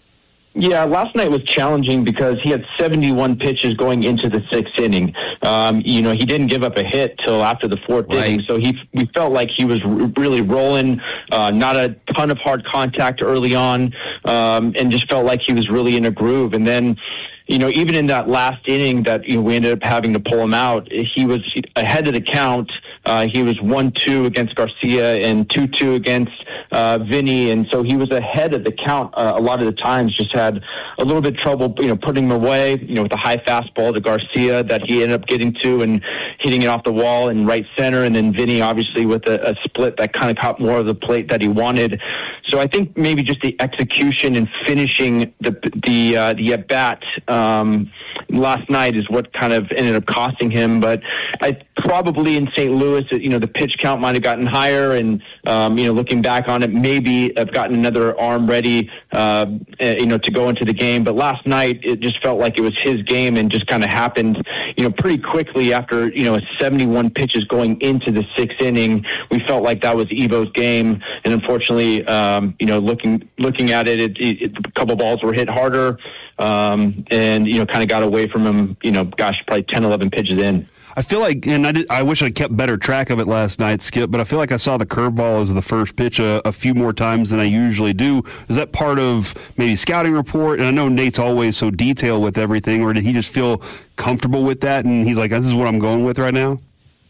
Yeah, last night was challenging because he had seventy-one pitches going into the sixth inning. Um, you know, he didn't give up a hit till after the fourth right. inning, so he we felt like he was r- really rolling. Uh, not a ton of hard contact early on, um, and just felt like he was really in a groove. And then, you know, even in that last inning that, you know, we ended up having to pull him out, he was ahead of the count. Uh, he was one two against Garcia and two two against uh, Vinny, and so he was ahead of the count uh, a lot of the times. Just had a little bit of trouble, you know, putting him away, you know, with a high fastball to Garcia that he ended up getting to and hitting it off the wall in right center, and then Vinny obviously with a, a split that kind of caught more of the plate that he wanted. So I think maybe just the execution and finishing the the uh, the at bat um, last night is what kind of ended up costing him. But I probably in Saint Louis, you know, the pitch count might have gotten higher, and um, you know, looking back on it, maybe have gotten another arm ready, uh, you know, to go into the game. But last night, it just felt like it was his game, and just kind of happened, you know, pretty quickly after, you know, seventy-one pitches going into the sixth inning. We felt like that was Evo's game, and unfortunately, um, you know, looking looking at it, it, it, a couple balls were hit harder, um, and you know, kind of got away from him. You know, gosh, probably ten, eleven pitches in. I feel like, and I, did, I wish I kept better track of it last night, Skip, but I feel like I saw the curveball as the first pitch a, a few more times than I usually do. Is that part of maybe scouting report? And I know Nate's always so detailed with everything, or did he just feel comfortable with that and he's like, this is what I'm going with right now?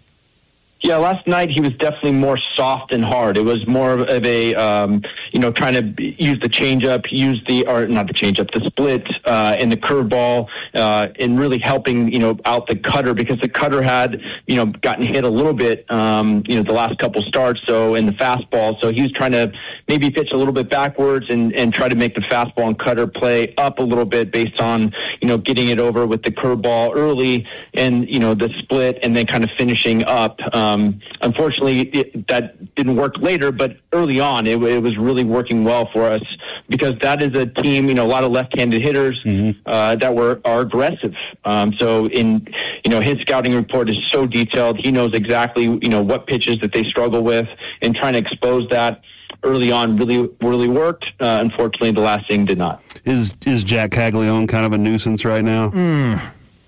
Yeah, last night he was definitely more soft and hard. It was more of a, um, you know, trying to use the changeup, use the, or not the changeup, the split uh, and the curveball, uh, in really helping, you know, out the cutter, because the cutter had, you know, gotten hit a little bit, um, you know, the last couple starts. So in the fastball, so he was trying to maybe pitch a little bit backwards and, and try to make the fastball and cutter play up a little bit based on, you know, getting it over with the curveball early and, you know, the split and then kind of finishing up. Um, unfortunately, it, that didn't work later, but early on, it, it was really working well for us because that is a team, you know, a lot of left-handed hitters mm-hmm. uh, that were are aggressive. Um, so in, you know, his scouting report is so detailed. He knows exactly, you know, what pitches that they struggle with, and trying to expose that early on really, really worked. Uh, unfortunately, the last thing did not. Is is Jack Caglione kind of a nuisance right now? Mm.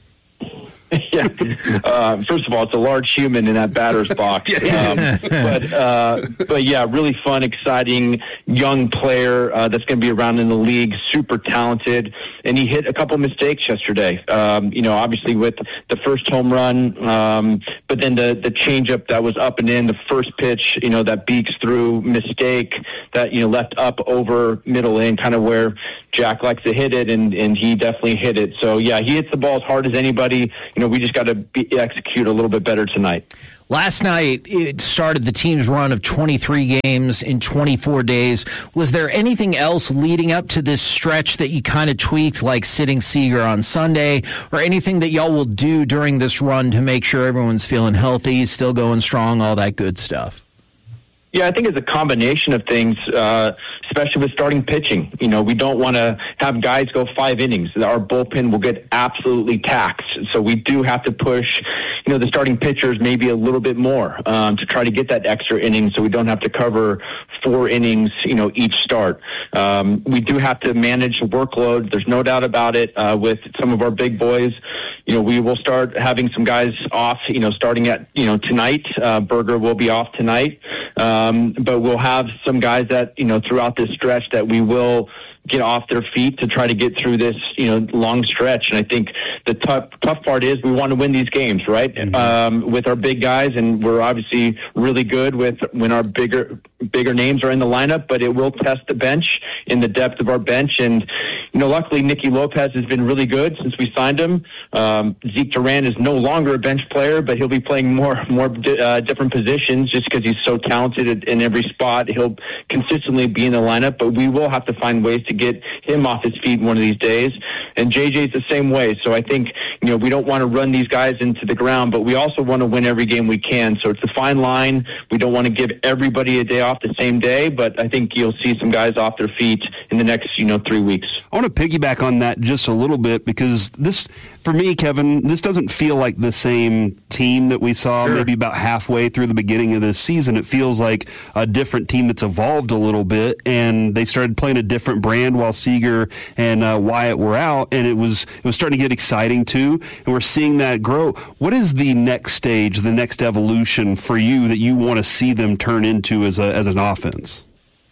Yeah. Uh, first of all, it's a large human in that batter's box. Um, but, uh, but yeah, really fun, exciting young player uh, that's going to be around in the league, super talented. And he hit a couple mistakes yesterday, um, you know, obviously with the first home run, um, but then the, the changeup that was up and in, the first pitch, you know, that beaks through mistake that, you know, left up over middle in, kind of where Jack likes to hit it, and, and he definitely hit it. So, yeah, he hits the ball as hard as anybody. You know, we just got to execute a little bit better tonight. Last night, it started the team's run of twenty-three games in twenty-four days. Was there anything else leading up to this stretch that you kind of tweaked, like sitting Seager on Sunday, or anything that y'all will do during this run to make sure everyone's feeling healthy, still going strong, all that good stuff? Yeah, I think it's a combination of things, uh, especially with starting pitching. You know, we don't want to have guys go five innings. Our bullpen will get absolutely taxed. So we do have to push, you know, the starting pitchers maybe a little bit more um, to try to get that extra inning so we don't have to cover four innings, you know, each start. Um, we do have to manage workload. There's no doubt about it uh, with some of our big boys. You know, we will start having some guys off, you know, starting at, you know, tonight. Uh, Berger will be off tonight. Um, but we'll have some guys that, you know, throughout this stretch that we will get off their feet to try to get through this, you know, long stretch. And I think the tough tough part is we want to win these games, right? Mm-hmm. Um, with our big guys, and we're obviously really good with when our bigger bigger names are in the lineup, but it will test the bench in the depth of our bench. And, you know, luckily Nicky Lopez has been really good since we signed him. Um, Zeke Duran is no longer a bench player, but he'll be playing more more uh, different positions just because he's so talented in every spot. He'll consistently be in the lineup, but we will have to find ways to get him off his feet one of these days. And J J's the same way. So I think, you know, we don't want to run these guys into the ground, but we also want to win every game we can. So it's a fine line. We don't want to give everybody a day off the same day, but I think you'll see some guys off their feet in the next, you know, three weeks. I want to piggyback on that just a little bit because this, for me, Kevin, this doesn't feel like the same team that we saw sure. maybe about halfway through the beginning of this season. It feels like a different team that's evolved a little bit, and they started playing a different brand while Seager and uh, Wyatt were out, and it was it was starting to get exciting too, and we're seeing that grow. What is the next stage, the next evolution for you that you want to see them turn into as a as an offense?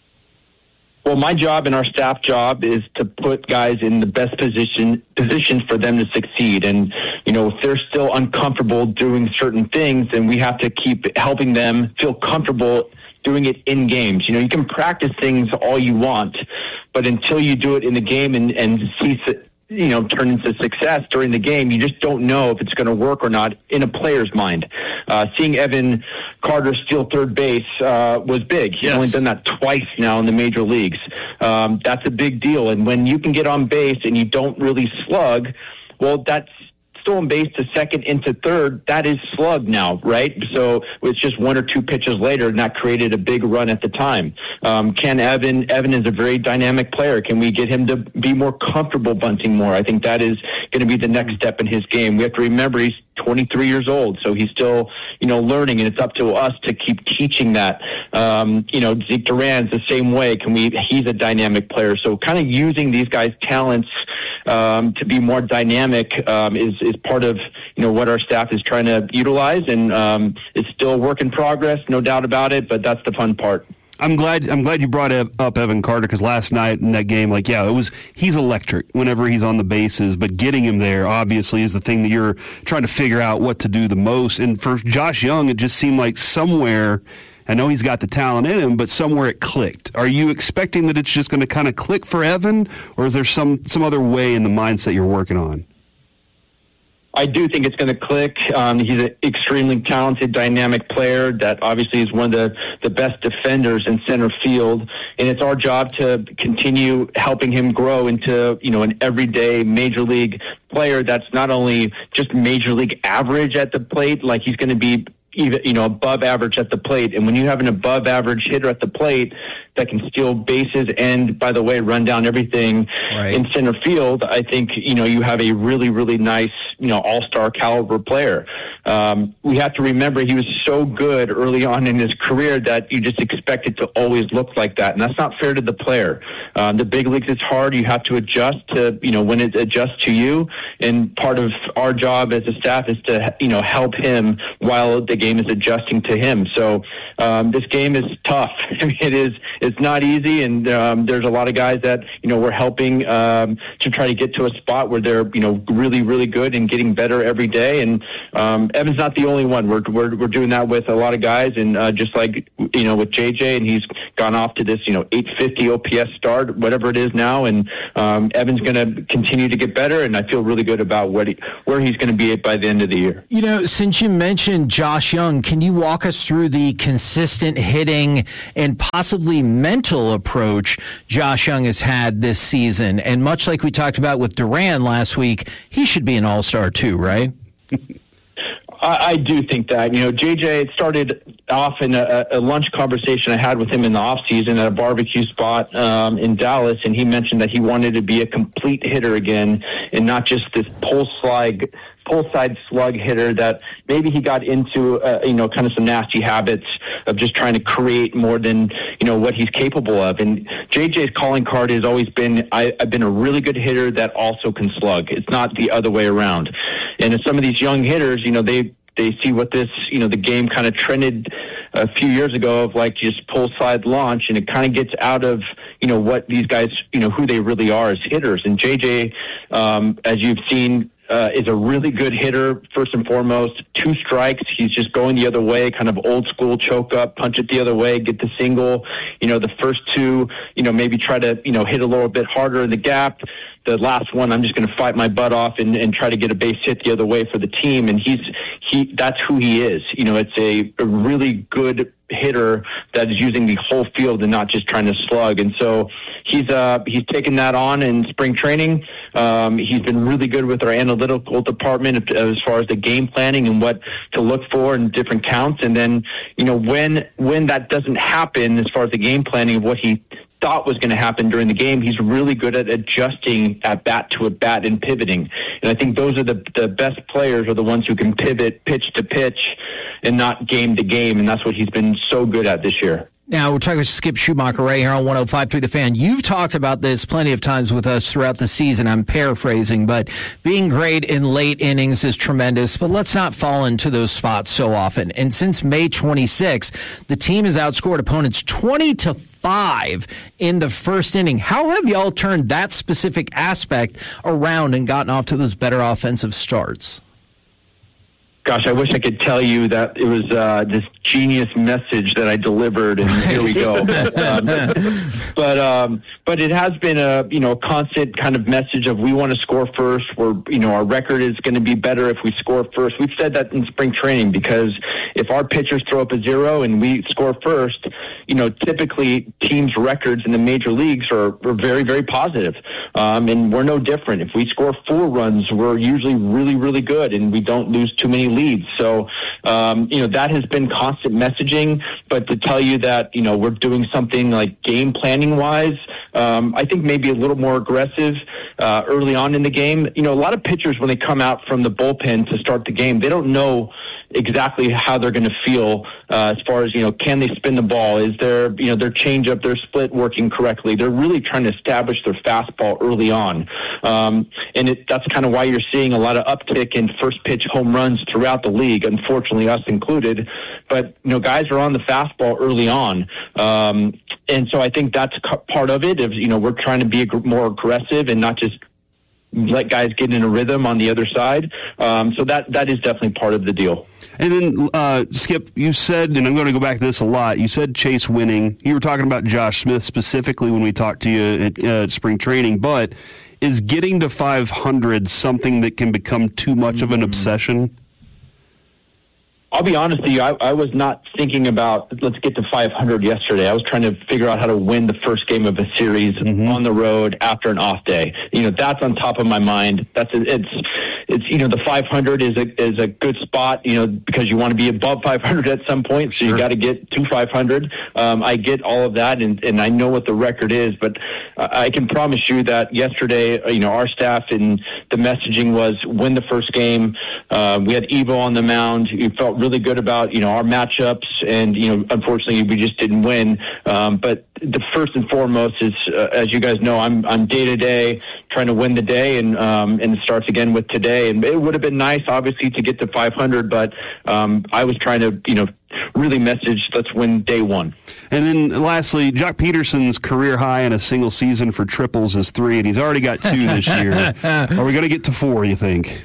Well, my job and our staff job is to put guys in the best position position for them to succeed. And, you know, if they're still uncomfortable doing certain things, then we have to keep helping them feel comfortable doing it in games. You know, you can practice things all you want, but until you do it in the game and, and see, you know, turn into success during the game, you just don't know if it's going to work or not in a player's mind. Uh, seeing Evan Carter steal third base uh, was big. He's yes. only done that twice now in the major leagues. Um, that's a big deal. And when you can get on base and you don't really slug, well, that's stolen base to second into third, that is slug now, right? So it's just one or two pitches later, and that created a big run at the time. Um, can Evan, Evan is a very dynamic player. Can we get him to be more comfortable bunting more? I think that is going to be the next step in his game. We have to remember he's twenty-three years old, so he's still, you know, learning, and it's up to us to keep teaching that. Um, you know, Zeke Duran's the same way. Can we? He's a dynamic player, so kind of using these guys' talents um, to be more dynamic um, is is part of, you know, what our staff is trying to utilize, and um, it's still a work in progress, no doubt about it. But that's the fun part. I'm glad. I'm glad you brought up Evan Carter, because last night in that game, like, yeah, it was he's electric whenever he's on the bases, but getting him there obviously is the thing that you're trying to figure out what to do the most. And for Josh Young, it just seemed like somewhere, I know he's got the talent in him, but somewhere it clicked. Are you expecting that it's just going to kind of click for Evan, or is there some some other way in the mindset you're working on? I do think it's going to click. Um, he's an extremely talented, dynamic player that obviously is one of the, the best defenders in center field. And it's our job to continue helping him grow into, you know, an everyday major league player that's not only just major league average at the plate, like he's going to be even, you know, above average at the plate. And when you have an above average hitter at the plate that can steal bases and, by the way, run down everything right in center field, I think, you know, you have a really, really nice, you know, all-star caliber player. Um, we have to remember he was so good early on in his career that you just expect it to always look like that. And that's not fair to the player. Um, the big leagues, it's hard. You have to adjust to, you know, when it adjusts to you. And part of our job as a staff is to, you know, help him while the game is adjusting to him. So um, this game is tough. I mean, it is, it's not easy. And um, there's a lot of guys that, you know, we're helping um, to try to get to a spot where they're, you know, really, really good and getting better every day. And um, Evan's not the only one. We're, we're, we're doing that with a lot of guys. And uh, just like, you know, with J J, and he's gone off to this, you know, eight fifty O P S start, whatever it is now. And um, Evan's going to continue to get better. And I feel really good about what he, where he's going to be at by the end of the year. You know, since you mentioned Josh Young, can you walk us through the consistent hitting and possibly mental approach Josh Young has had this season? And much like we talked about with Duran last week, he should be an all-star too, right? I, I do think that. You know, J J, it started off in a, a lunch conversation I had with him in the offseason at a barbecue spot um, in Dallas, and he mentioned that he wanted to be a complete hitter again and not just this pull slide pull side slug hitter that maybe he got into, uh, you know, kind of some nasty habits of just trying to create more than, you know, what he's capable of. And J J's calling card has always been, I, I've been a really good hitter that also can slug. It's not the other way around. And some of these young hitters, you know, they, they see what this, you know, the game kind of trended a few years ago of like just pull side launch, and it kind of gets out of, you know, what these guys, you know, who they really are as hitters. And J J, um, as you've seen, Uh, is a really good hitter, first and foremost. Two strikes, he's just going the other way, kind of old school choke up, punch it the other way, get the single. You know, the first two, you know, maybe try to, you know, hit a little bit harder in the gap. The last one, I'm just going to fight my butt off and, and try to get a base hit the other way for the team. And he's, he, that's who he is. You know, it's a, a really good hitter that is using the whole field and not just trying to slug. And so he's uh he's taken that on in spring training. Um, he's been really good with our analytical department as far as the game planning and what to look for in different counts. And then, you know, when when that doesn't happen, as far as the game planning of what he thought was going to happen during the game, he's really good at adjusting at bat to a bat and pivoting. And I think those are the the best players are the ones who can pivot pitch to pitch and not game to game. And that's what he's been so good at this year. Now, we're talking with Skip Schumacher right here on one oh five point three The Fan. You've talked about this plenty of times with us throughout the season. I'm paraphrasing, but being great in late innings is tremendous, but let's not fall into those spots so often. And since May twenty-sixth, the team has outscored opponents twenty to five in the first inning. How have y'all turned that specific aspect around and gotten off to those better offensive starts? Gosh, I wish I could tell you that it was uh, this genius message that I delivered, and here we go. um, but um, but it has been a you know a constant kind of message of we want to score first. We're you know our record is going to be better if we score first. We've said that in spring training because if our pitchers throw up a zero and we score first, you know typically teams' records in the major leagues are, are very very positive, um, and we're no different. If we score four runs, we're usually really really good, and we don't lose too many leads. So, um, you know, that has been constant messaging, but to tell you that, you know, we're doing something like game planning wise, um, I think maybe a little more aggressive uh, early on in the game. You know, a lot of pitchers, when they come out from the bullpen to start the game, they don't know exactly how they're going to feel uh, as far as, you know, can they spin the ball? Is their, you know, their changeup, their split working correctly? They're really trying to establish their fastball early on. Um, and it, that's kind of why you're seeing a lot of uptick in first pitch home runs throughout the league, unfortunately, us included. But, you know, guys are on the fastball early on. Um, and so I think that's part of it. Of, you know, we're trying to be more aggressive and not just let guys get in a rhythm on the other side. Um, so that that is definitely part of the deal. And then, uh, Skip, you said, and I'm going to go back to this a lot, you said Chase winning. You were talking about Josh Smith specifically when we talked to you at uh, spring training, but is getting to five hundred something that can become too much mm. of an obsession? I'll be honest with you, I, I was not thinking about let's get to five hundred yesterday. I was trying to figure out how to win the first game of a series mm-hmm. on the road after an off day. You know, that's on top of my mind. That's it's it's you know the five hundred is a is a good spot. You know, because you want to be above five hundred at some point, so sure. you got to get to five hundred. Um, I get all of that, and and I know what the record is, but I can promise you that yesterday, you know, our staff and the messaging was win the first game. Uh, we had Evo on the mound. We felt really good about, you know, our matchups, and, you know, unfortunately we just didn't win. Um, but the first and foremost is, uh, as you guys know, I'm I'm day to day trying to win the day, and um, and it starts again with today. And it would have been nice, obviously, to get to five hundred, but um, I was trying to, you know, really message let's win day one. And then lastly, Jock Peterson's career high in a single season for triples is three, and he's already got two this year. Are we going to get to four, you think?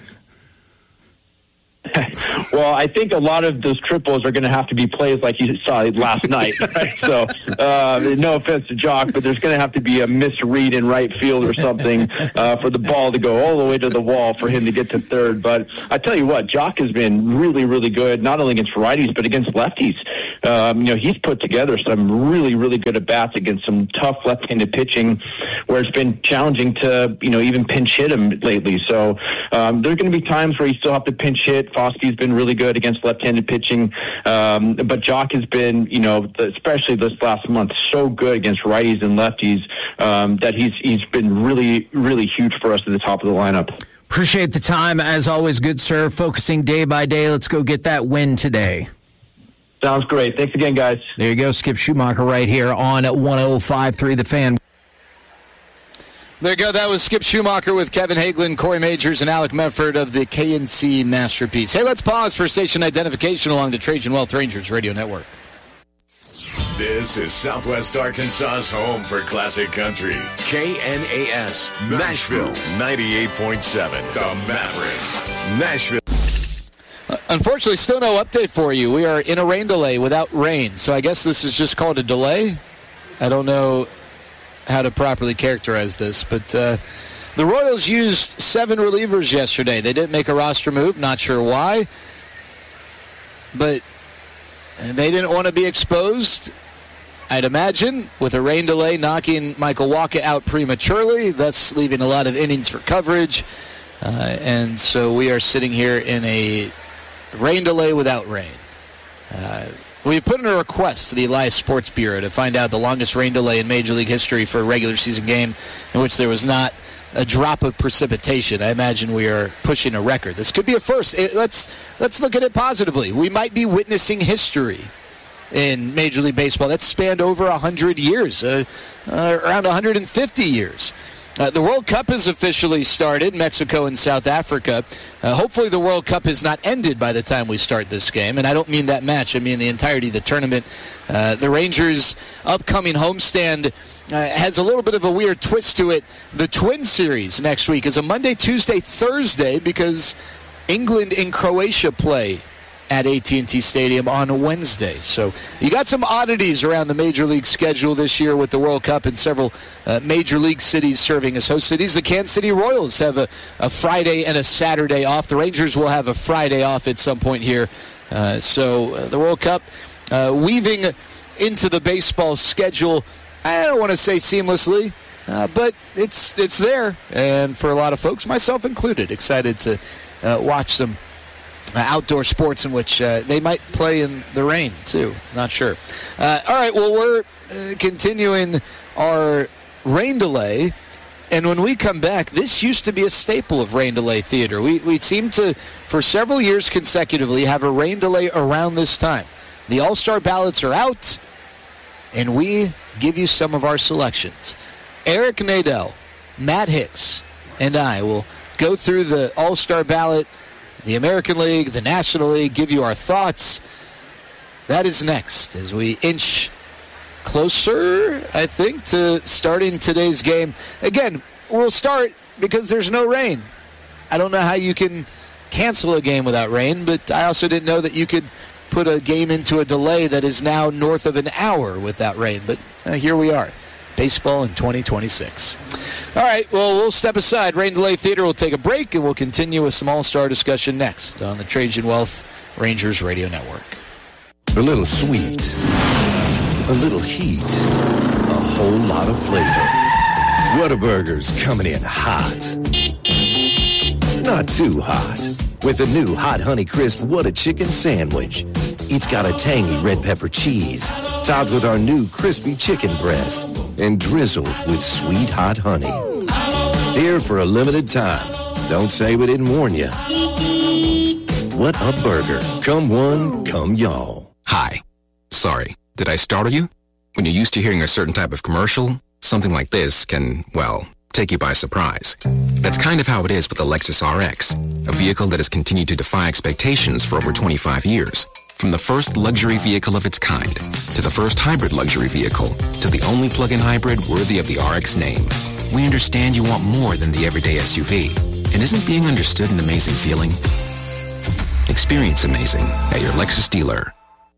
Well, I think a lot of those triples are going to have to be plays like you saw last night. Right? So, uh, no offense to Jock, but there's going to have to be a misread in right field or something uh, for the ball to go all the way to the wall for him to get to third. But I tell you what, Jock has been really, really good, not only against righties, but against lefties. Um, you know, he's put together some really, really good at-bats against some tough left-handed pitching where it's been challenging to, you know, even pinch hit him lately. So um, there are going to be times where you still have to pinch hit. Foskey's been really good against left-handed pitching. Um, but Jock has been, you know, especially this last month, so good against righties and lefties um, that he's he's been really, really huge for us at the top of the lineup. Appreciate the time. As always, good sir. Focusing day by day. Let's go get that win today. Sounds great. Thanks again, guys. There you go. Skip Schumacher right here on one oh five point three The Fan. There you go. That was Skip Schumacher with Kevin Hagelin, Corey Majors, and Alec Medford of the K N C Masterpiece. Hey, let's pause for station identification along the Trajan Wealth Rangers Radio Network. This is Southwest Arkansas's home for classic country. K N A S, Nashville, ninety-eight point seven. The Maverick, Nashville. Uh, unfortunately, still no update for you. We are in a rain delay without rain, so I guess this is just called a delay. I don't know how to properly characterize this, but uh, the Royals used seven relievers yesterday. They didn't make a roster move, not sure why, but they didn't want to be exposed, I'd imagine, with a rain delay knocking Michael Wacha out prematurely, thus leaving a lot of innings for coverage, uh, and so we are sitting here in a rain delay without rain. Uh, we put in a request to the Elias Sports Bureau to find out the longest rain delay in Major League history for a regular season game in which there was not a drop of precipitation. I imagine we are pushing a record. This could be a first. It, let's let's look at it positively. We might be witnessing history in Major League Baseball. That's spanned over one hundred years, uh, uh, around one hundred fifty years. Uh, the World Cup has officially started, Mexico and South Africa. Uh, hopefully the World Cup has not ended by the time we start this game, and I don't mean that match. I mean the entirety of the tournament. Uh, the Rangers' upcoming homestand uh, has a little bit of a weird twist to it. The Twin Series next week is a Monday, Tuesday, Thursday, because England and Croatia play at A T and T Stadium on Wednesday. So you got some oddities around the Major League schedule this year with the World Cup and several uh, Major League cities serving as host cities. The Kansas City Royals have a, a Friday and a Saturday off. The Rangers will have a Friday off at some point here. Uh, so uh, the World Cup uh, weaving into the baseball schedule, I don't want to say seamlessly, uh, but it's, it's there. And for a lot of folks, myself included, excited to uh, watch some Uh, outdoor sports in which uh, they might play in the rain, too. Not sure. Uh, all right, well, we're uh, continuing our rain delay. And when we come back, this used to be a staple of rain delay theater. We, we seem to, for several years consecutively, have a rain delay around this time. The All-Star ballots are out, and we give you some of our selections. Eric Nadel, Matt Hicks, and I will go through the All-Star ballot, the American League, the National League, give you our thoughts. That is next as we inch closer, I think, to starting today's game. Again, we'll start because there's no rain. I don't know how you can cancel a game without rain, but I also didn't know that you could put a game into a delay that is now north of an hour without rain. But uh, here we are, baseball in twenty twenty-six. All right, well, we'll step aside. Rain Delay Theater will take a break, and we'll continue with some all-star discussion next on the Trajan Wealth Rangers Radio Network. A little sweet, a little heat, a whole lot of flavor. Whataburger's coming in hot. Not too hot. With the new Hot Honey Crisp What a Chicken Sandwich. It's got a tangy red pepper cheese, topped with our new crispy chicken breast, and drizzled with sweet hot honey. Here for a limited time. Don't say we didn't warn you. What a burger. Come one, come y'all. Hi. Sorry, did I startle you? When you're used to hearing a certain type of commercial, something like this can, well, take you by surprise. That's kind of how it is with the Lexus R X, a vehicle that has continued to defy expectations for over twenty-five years. From the first luxury vehicle of its kind, to the first hybrid luxury vehicle, to the only plug-in hybrid worthy of the R X name. We understand you want more than the everyday S U V. And isn't being understood an amazing feeling? Experience amazing at your Lexus dealer.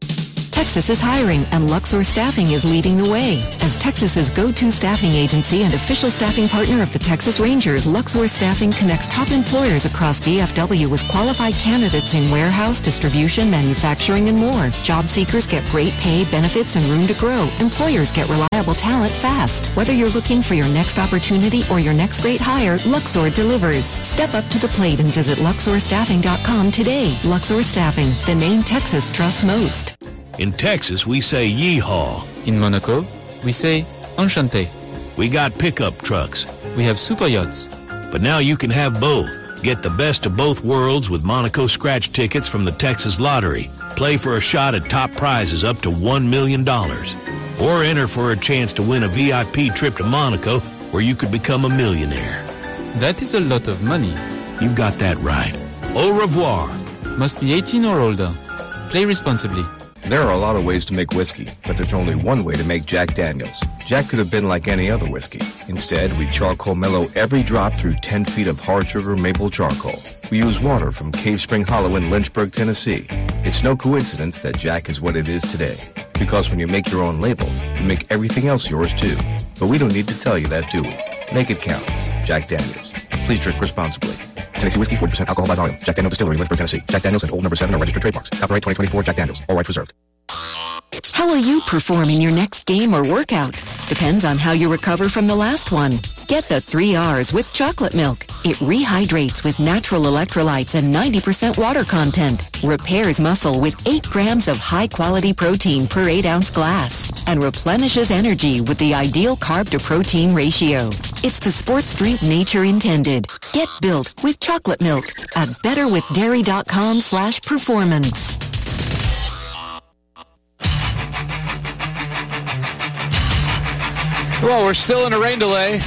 Texas is hiring, and Luxor Staffing is leading the way. As Texas's go-to staffing agency and official staffing partner of the Texas Rangers, Luxor Staffing connects top employers across D F W with qualified candidates in warehouse, distribution, manufacturing, and more. Job seekers get great pay, benefits, and room to grow. Employers get reliable talent fast. Whether you're looking for your next opportunity or your next great hire, Luxor delivers. Step up to the plate and visit Luxor Staffing dot com today. Luxor Staffing, the name Texas trusts most. In Texas, we say yeehaw. In Monaco, we say enchanté. We got pickup trucks. We have super yachts. But now you can have both. Get the best of both worlds with Monaco scratch tickets from the Texas Lottery. Play for a shot at top prizes up to one million dollars. Or enter for a chance to win a V I P trip to Monaco where you could become a millionaire. That is a lot of money. You've got that right. Au revoir. Must be eighteen or older. Play responsibly. There are a lot of ways to make whiskey, but there's only one way to make Jack Daniels. Jack could have been like any other whiskey. Instead, we charcoal mellow every drop through ten feet of hard sugar maple charcoal. We use water from Cave Spring Hollow in Lynchburg, Tennessee. It's no coincidence that Jack is what it is today. Because when you make your own label, you make everything else yours too. But we don't need to tell you that, do we? Make it count. Jack Daniels. Please drink responsibly. Tennessee Whiskey, forty percent alcohol by volume. Jack Daniels Distillery, Lynchburg, Tennessee. Jack Daniels and Old Number seven are registered trademarks. Copyright twenty twenty-four Jack Daniels. All rights reserved. How will you perform in your next game or workout? Depends on how you recover from the last one. Get the three R's with chocolate milk. It rehydrates with natural electrolytes and ninety percent water content. Repairs muscle with eight grams of high-quality protein per eight ounce glass. And replenishes energy with the ideal carb-to-protein ratio. It's the sports drink nature intended. Get built with chocolate milk at betterwithdairy.com slash performance. Well, we're still in a rain delay.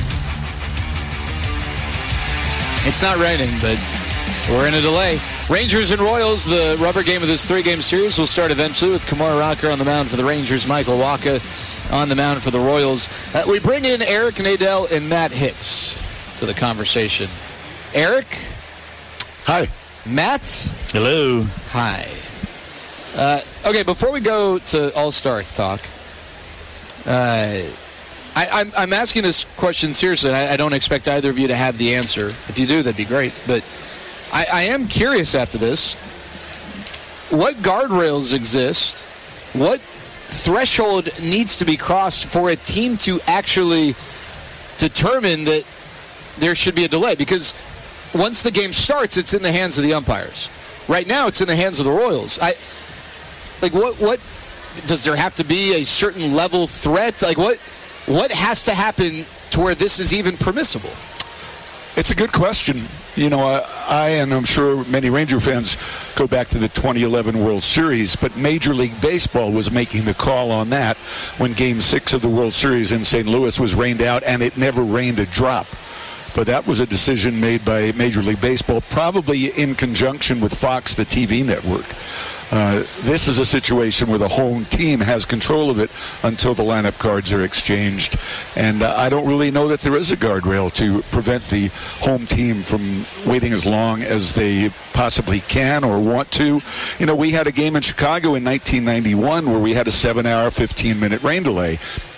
It's not raining, but we're in a delay. Rangers and Royals, the rubber game of this three-game series, will start eventually with Kumar Rocker on the mound for the Rangers, Michael Wacha on the mound for the Royals. Uh, we bring in Eric Nadel and Matt Hicks to the conversation. Eric? Hi. Matt? Hello. Hi. Uh, okay, before we go to All-Star talk, uh, I, I'm, I'm asking this question seriously. I, I don't expect either of you to have the answer. If you do, that'd be great. But I, I am curious after this. What guardrails exist? What threshold needs to be crossed for a team to actually determine that there should be a delay? Because once the game starts, it's in the hands of the umpires. Right now, it's in the hands of the Royals. I like what? What does there have to be a certain level threat? Like what? What has to happen to where this is even permissible? It's a good question. You know, I, I and I'm sure many Ranger fans go back to the twenty eleven World Series, but Major League Baseball was making the call on that when Game six of the World Series in Saint Louis was rained out, and it never rained a drop. But that was a decision made by Major League Baseball, probably in conjunction with Fox, the T V network. Uh, this is a situation where the home team has control of it until the lineup cards are exchanged. And uh, I don't really know that there is a guardrail to prevent the home team from waiting as long as they possibly can or want to. You know, we had a game in Chicago in nineteen ninety-one where we had a seven-hour, fifteen-minute rain delay.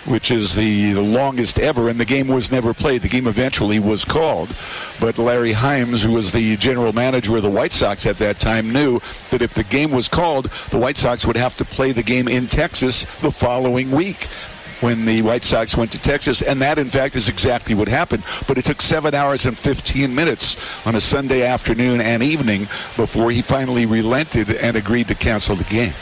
which is the, the longest ever, and the game was never played. The game eventually was called. But Larry Himes, who was the general manager of the White Sox at that time, knew that if the game was called, the White Sox would have to play the game in Texas the following week when the White Sox went to Texas, and that, in fact, is exactly what happened. But it took seven hours and fifteen minutes on a Sunday afternoon and evening before he finally relented and agreed to cancel the game.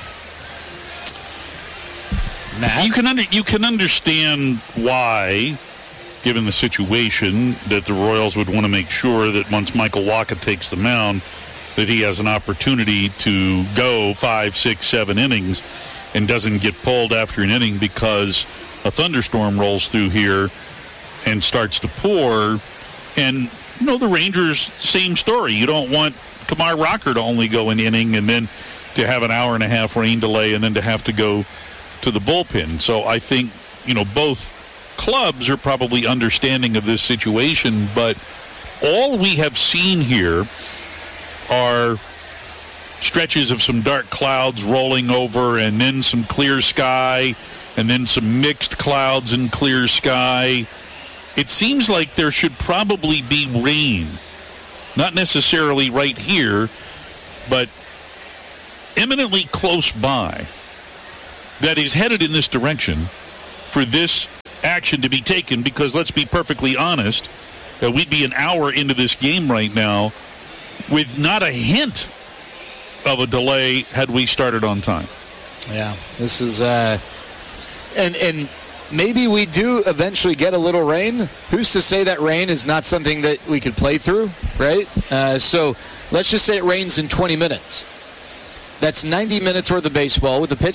You can under, you can understand why, given the situation, that the Royals would want to make sure that once Michael Wacha takes the mound, that he has an opportunity to go five, six, seven innings and doesn't get pulled after an inning because a thunderstorm rolls through here and starts to pour. And, you know, the Rangers, same story. You don't want Kumar Rocker to only go an inning and then to have an hour and a half rain delay and then to have to go to the bullpen. So I think, you know, both clubs are probably understanding of this situation, but all we have seen here are stretches of some dark clouds rolling over and then some clear sky and then some mixed clouds and clear sky. It seems like there should probably be rain, not necessarily right here, but eminently close by, that is headed in this direction for this action to be taken, because let's be perfectly honest, uh, we'd be an hour into this game right now with not a hint of a delay had we started on time. Yeah, this is, uh, and and maybe we do eventually get a little rain. Who's to say that rain is not something that we could play through, right? Uh, so let's just say it rains in twenty minutes. That's ninety minutes worth of baseball with the pitch